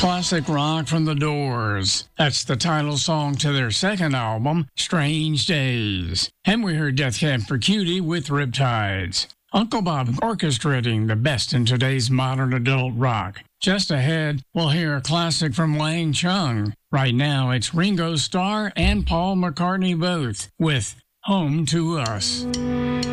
Classic rock from The Doors. That's the title song to their second album, Strange Days. And we heard Death Cab for Cutie with Riptides. Uncle Bob orchestrating the best in today's modern adult rock. Just ahead, we'll hear a classic from Wang Chung. Right now, it's Ringo Starr and Paul McCartney both with Home to Us.